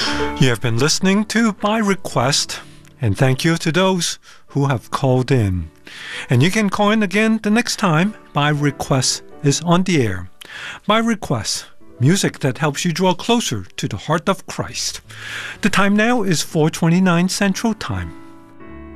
You have been listening to By Request, and thank you to those who have called in. And you can call in again the next time By Request is on the air. By Request, music that helps you draw closer to the heart of Christ. The time now is 4:29 Central Time.